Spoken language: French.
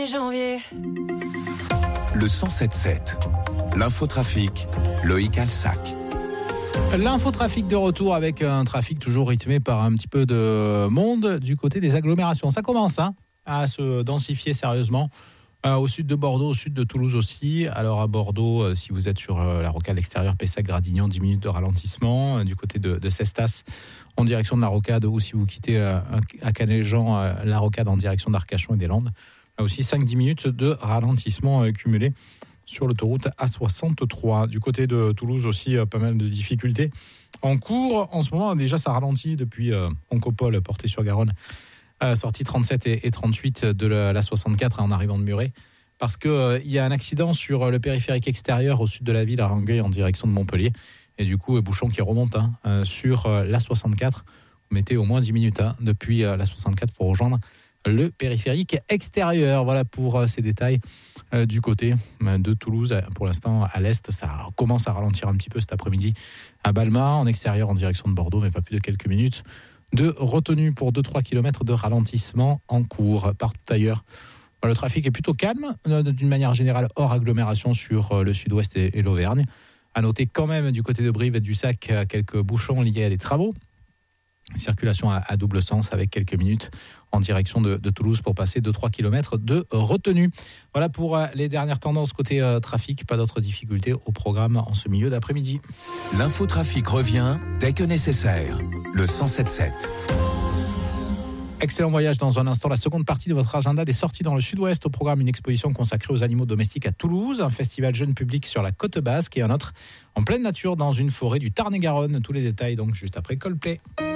1er janvier. Le 107.7, l'infotrafic, Loïc Alsac. L'infotrafic de retour avec un trafic toujours rythmé par un petit peu de monde du côté des agglomérations. Ça commence à se densifier sérieusement. Au sud de Bordeaux, au sud de Toulouse aussi. Alors à Bordeaux, si vous êtes sur la rocade extérieure Pessac-Gradignan, 10 minutes de ralentissement. Du côté de Cestas, en direction de la rocade, ou si vous quittez à Canet-Jean, la rocade en direction d'Arcachon et des Landes. Là aussi 5-10 minutes de ralentissement cumulé sur l'autoroute A63. Du côté de Toulouse aussi, pas mal de difficultés en cours. En ce moment, déjà, ça ralentit depuis Oncopole, Portet-sur-Garonne, sortie 37 et 38 de la 64 en arrivant de Muret. Parce qu'il y a un accident sur le périphérique extérieur au sud de la ville, à Rangueil, en direction de Montpellier. Et du coup, bouchon qui remonte sur la 64. Vous mettez au moins 10 minutes depuis la 64 pour rejoindre le périphérique extérieur. Voilà pour ces détails du côté de Toulouse. Pour l'instant, à l'est, ça commence à ralentir un petit peu cet après-midi à Balma, en extérieur en direction de Bordeaux, mais pas plus de quelques minutes de retenue pour 2-3 km de ralentissement en cours. Partout ailleurs, le trafic est plutôt calme, d'une manière générale, hors agglomération sur le sud-ouest et l'Auvergne. À noter quand même du côté de Brive et du Sac quelques bouchons liés à des travaux. Circulation à double sens avec quelques minutes en direction de Toulouse pour passer 2-3 km de retenue. Voilà pour les dernières tendances côté trafic. Pas d'autres difficultés au programme en ce milieu d'après-midi. L'infotrafic revient dès que nécessaire. Le 107.7. Excellent voyage dans un instant. La seconde partie de votre agenda des sorties dans le sud-ouest. Au programme, une exposition consacrée aux animaux domestiques à Toulouse, un festival jeune public sur la côte basque et un autre en pleine nature dans une forêt du Tarn-et-Garonne. Tous les détails donc juste après Coldplay.